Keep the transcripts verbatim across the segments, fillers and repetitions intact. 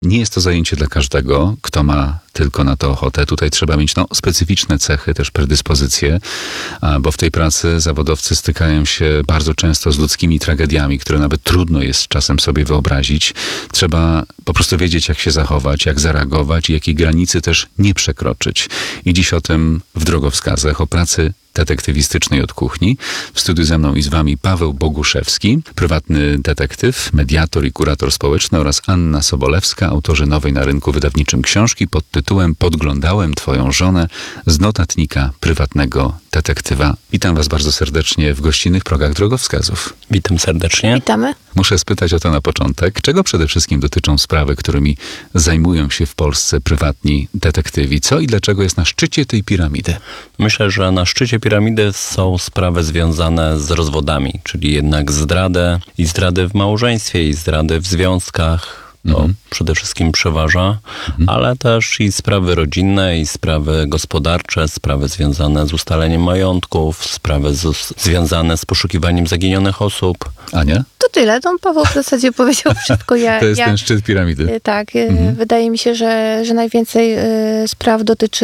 Nie jest to zajęcie dla każdego, kto ma tylko na to ochotę. Tutaj trzeba mieć no, specyficzne cechy, też predyspozycje, bo w tej pracy zawodowcy stykają się bardzo często z ludzkimi tragediami, które nawet trudno jest czasem sobie wyobrazić. Trzeba po prostu wiedzieć, jak się zachować, jak zareagować i jakiej granicy też nie przekroczyć. I dziś o tym w drogowskazach, o pracy detektywistycznej od kuchni. W studiu ze mną i z wami Paweł Boguszewski, prywatny detektyw, mediator i kurator społeczny, oraz Anna Sobolewska, autorzy nowej na rynku wydawniczym książki pod tytułem Podglądałem twoją żonę z notatnika prywatnego detektywa. Witam was bardzo serdecznie w gościnnych progach drogowskazów. Witam serdecznie. Witamy. Muszę spytać o to na początek. Czego przede wszystkim dotyczą sprawy, którymi zajmują się w Polsce prywatni detektywi? Co i dlaczego jest na szczycie tej piramidy? Myślę, że na szczycie piramidy są sprawy związane z rozwodami, czyli jednak zdradę i zdrady w małżeństwie, i zdrady w związkach. To mhm. przede wszystkim przeważa, mhm. ale też i sprawy rodzinne, i sprawy gospodarcze, sprawy związane z ustaleniem majątków, sprawy z, związane z poszukiwaniem zaginionych osób. Ania? To tyle. Don Paweł w zasadzie powiedział wszystko. Ja, to jest ja, ten szczyt piramidy. Tak. Mhm. Wydaje mi się, że, że najwięcej spraw dotyczy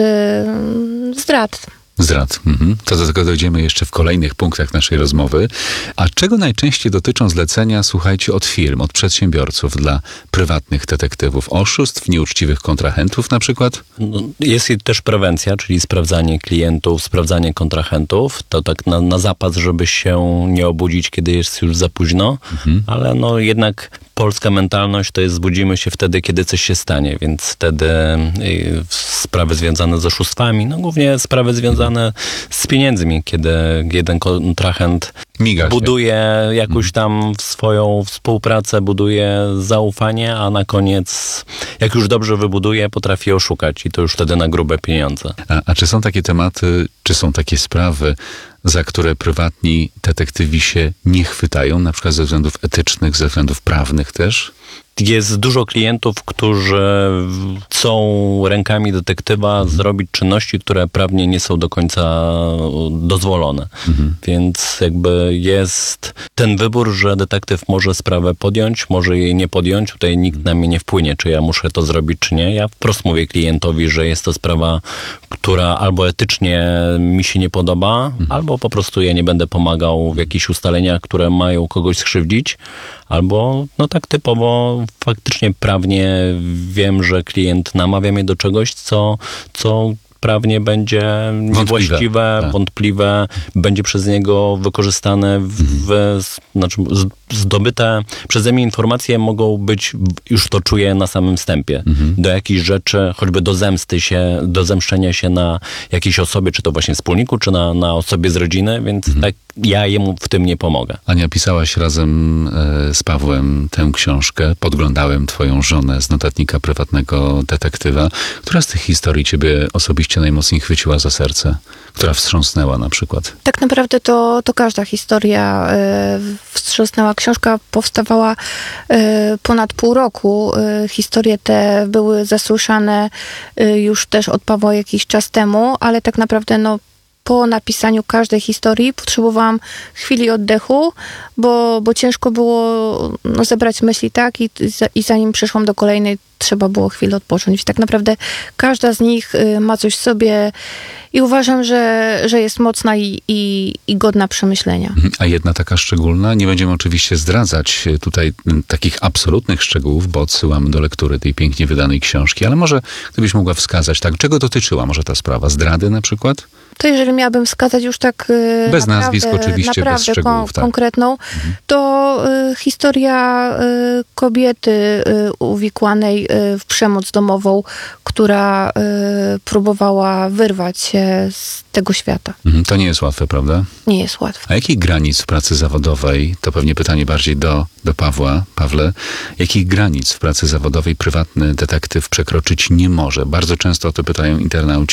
zdrad. Zdrad. Mhm. To do tego dojdziemy jeszcze w kolejnych punktach naszej rozmowy. A czego najczęściej dotyczą zlecenia, słuchajcie, od firm, od przedsiębiorców dla prywatnych detektywów? Oszustw, nieuczciwych kontrahentów na przykład? Jest też prewencja, czyli sprawdzanie klientów, sprawdzanie kontrahentów. To tak na, na zapas, żeby się nie obudzić, kiedy jest już za późno. Mhm. Ale no jednak polska mentalność to jest zbudzimy się wtedy, kiedy coś się stanie, więc wtedy y, sprawy związane z oszustwami, no głównie sprawy związane z pieniędzmi, kiedy jeden kontrahent Miga buduje jakąś tam swoją współpracę, buduje zaufanie, a na koniec, jak już dobrze wybuduje, potrafi oszukać i to już wtedy na grube pieniądze. A, a czy są takie tematy, czy są takie sprawy, za które prywatni detektywi się nie chwytają, na przykład ze względów etycznych, ze względów prawnych też? Jest dużo klientów, którzy chcą rękami detektywa mhm. zrobić czynności, które prawnie nie są do końca dozwolone. Mhm. Więc jakby jest ten wybór, że detektyw może sprawę podjąć, może jej nie podjąć. Tutaj nikt na mnie nie wpłynie, czy ja muszę to zrobić, czy nie. Ja wprost mówię klientowi, że jest to sprawa, która albo etycznie mi się nie podoba, mhm. albo po prostu ja nie będę pomagał w jakichś ustaleniach, które mają kogoś skrzywdzić, albo no tak typowo faktycznie prawnie wiem, że klient namawia mnie do czegoś, co, co prawnie będzie niewłaściwe, tak. wątpliwe, będzie przez niego wykorzystane, w, w, znaczy zdobyte przeze mnie informacje mogą być, już to czuję na samym wstępie, mhm. do jakichś rzeczy, choćby do zemsty się, do zemszczenia się na jakiejś osobie, czy to właśnie wspólniku, czy na, na osobie z rodziny, więc mhm. tak ja jemu w tym nie pomogę. Ania, pisałaś razem e, z Pawłem tę książkę. Podglądałem twoją żonę z notatnika prywatnego detektywa. Która z tych historii ciebie osobiście najmocniej chwyciła za serce? Która wstrząsnęła na przykład? Tak naprawdę to, to każda historia e, wstrząsnęła. Książka powstawała e, ponad pół roku. E, historie te były zasłyszane e, już też od Pawła jakiś czas temu, ale tak naprawdę no po napisaniu każdej historii potrzebowałam chwili oddechu, bo, bo ciężko było no, zebrać myśli, tak? I, I zanim przeszłam do kolejnej, trzeba było chwilę odpocząć. Tak naprawdę każda z nich ma coś w sobie i uważam, że, że jest mocna i, i, i godna przemyślenia. A jedna taka szczególna? Nie będziemy oczywiście zdradzać tutaj takich absolutnych szczegółów, bo odsyłam do lektury tej pięknie wydanej książki, ale może gdybyś mogła wskazać, tak, czego dotyczyła może ta sprawa? Zdrady na przykład? To jeżeli miałabym wskazać już tak bez naprawdę, nazwisk oczywiście, naprawdę bez szczegółów, kon- tak. konkretną, mhm. to y, historia y, kobiety y, uwikłanej y, w przemoc domową, która y, próbowała wyrwać się z tego świata. Mhm, to nie jest łatwe, prawda? Nie jest łatwe. A jakich granic w pracy zawodowej, to pewnie pytanie bardziej do, do Pawła, Pawle, jakich granic w pracy zawodowej prywatny detektyw przekroczyć nie może? Bardzo często o to pytają internauci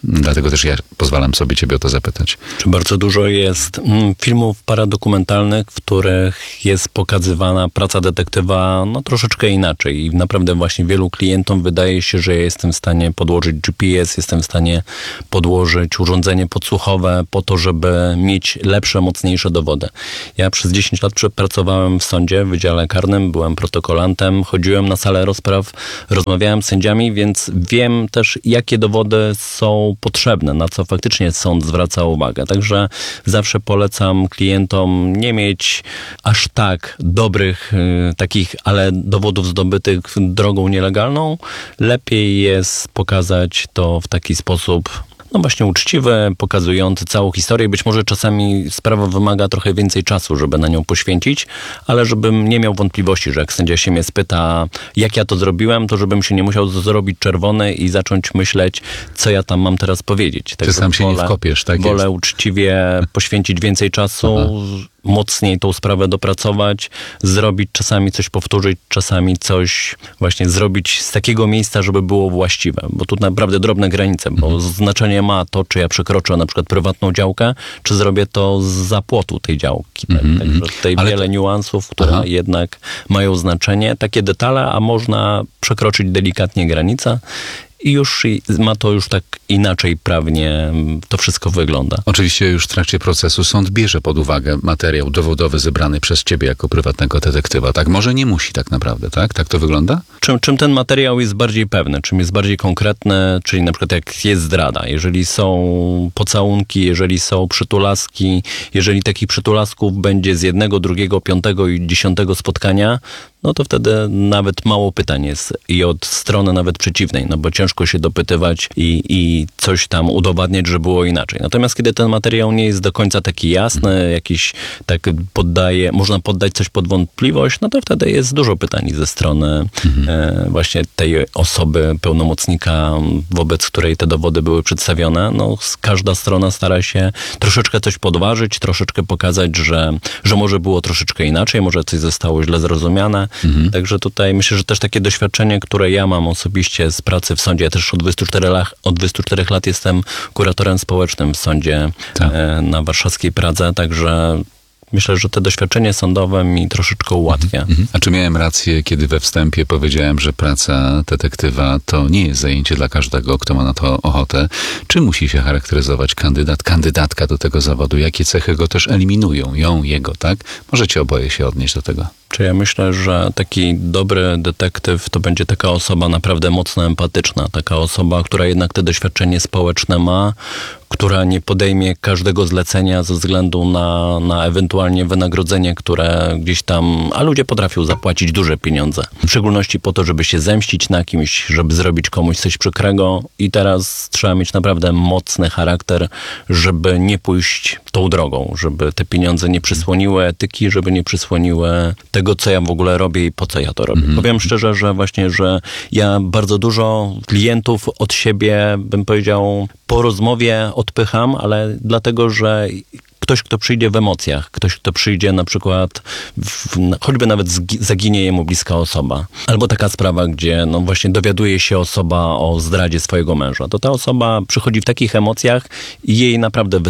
Dlatego też ja pozwalam sobie ciebie o to zapytać. Czy bardzo dużo jest mm, filmów paradokumentalnych, w których jest pokazywana praca detektywa no troszeczkę inaczej i naprawdę właśnie wielu klientom wydaje się, że ja jestem w stanie podłożyć G P S, jestem w stanie podłożyć urządzenie podsłuchowe po to, żeby mieć lepsze, mocniejsze dowody. Ja przez dziesięć lat pracowałem w sądzie, w Wydziale Karnym, byłem protokolantem, chodziłem na salę rozpraw, rozmawiałem z sędziami, więc wiem też, jakie dowody są potrzebne, na co faktycznie sąd zwraca uwagę. Także zawsze polecam klientom nie mieć aż tak dobrych y, takich, ale dowodów zdobytych drogą nielegalną. Lepiej jest pokazać to w taki sposób no właśnie uczciwy, pokazujący całą historię. Być może czasami sprawa wymaga trochę więcej czasu, żeby na nią poświęcić, ale żebym nie miał wątpliwości, że jak sędzia się mnie spyta, jak ja to zrobiłem, to żebym się nie musiał zrobić czerwony i zacząć myśleć, co ja tam mam teraz powiedzieć. Ty sam się nie wkopiesz, tak Wolę jest. uczciwie poświęcić więcej czasu, Aha. mocniej tą sprawę dopracować, zrobić, czasami coś powtórzyć, czasami coś właśnie zrobić z takiego miejsca, żeby było właściwe. Bo tu naprawdę drobne granice, bo mhm. znaczenie ma to, czy ja przekroczę na przykład prywatną działkę, czy zrobię to z płotu tej działki. Mhm. Także tutaj Ale wiele to... niuansów, które Aha. jednak mają znaczenie. Takie detale, a można przekroczyć delikatnie granicę. I już ma to już tak inaczej prawnie to wszystko wygląda. Oczywiście już w trakcie procesu sąd bierze pod uwagę materiał dowodowy zebrany przez ciebie jako prywatnego detektywa. Tak może nie musi tak naprawdę, tak? Tak to wygląda? Czym, czym ten materiał jest bardziej pewny, czym jest bardziej konkretny, czyli na przykład jak jest zdrada, jeżeli są pocałunki, jeżeli są przytulaski, jeżeli takich przytulasków będzie z jednego, drugiego, piątego i dziesiątego spotkania, no to wtedy nawet mało pytań jest i od strony nawet przeciwnej, no bo ciężko się dopytywać i, i coś tam udowadniać, że było inaczej. Natomiast kiedy ten materiał nie jest do końca taki jasny, jakiś tak poddaje, można poddać coś pod wątpliwość, no to wtedy jest dużo pytań ze strony mhm. e, właśnie tej osoby, pełnomocnika, wobec której te dowody były przedstawione. No każda strona stara się troszeczkę coś podważyć, troszeczkę pokazać, że, że może było troszeczkę inaczej, może coś zostało źle zrozumiane. Mhm. Także tutaj myślę, że też takie doświadczenie, które ja mam osobiście z pracy w sądzie, ja też od dwudziestu czterech lat, od dwudziestu czterech lat jestem kuratorem społecznym w sądzie tak. e, na warszawskiej Pradze, także myślę, że to doświadczenie sądowe mi troszeczkę ułatwia. Mhm. A czy miałem rację, kiedy we wstępie powiedziałem, że praca detektywa to nie jest zajęcie dla każdego, kto ma na to ochotę? Czym musi się charakteryzować kandydat, kandydatka do tego zawodu? Jakie cechy go też eliminują? Ją, jego, tak? Możecie oboje się odnieść do tego. Czy ja myślę, że taki dobry detektyw to będzie taka osoba naprawdę mocno empatyczna, taka osoba, która jednak te doświadczenie społeczne ma, która nie podejmie każdego zlecenia ze względu na, na ewentualnie wynagrodzenie, które gdzieś tam, a ludzie potrafią zapłacić duże pieniądze. W szczególności po to, żeby się zemścić na kimś, żeby zrobić komuś coś przykrego i teraz trzeba mieć naprawdę mocny charakter, żeby nie pójść tą drogą, żeby te pieniądze nie przysłoniły etyki, żeby nie przysłoniły tego, co ja w ogóle robię i po co ja to robię. Mm-hmm. Powiem szczerze, że właśnie, że ja bardzo dużo klientów od siebie, bym powiedział, po rozmowie odpycham, ale dlatego, że ktoś, kto przyjdzie w emocjach, ktoś, kto przyjdzie na przykład, w, choćby nawet zgi- zaginie jemu bliska osoba. Albo taka sprawa, gdzie no właśnie dowiaduje się osoba o zdradzie swojego męża. To ta osoba przychodzi w takich emocjach i jej naprawdę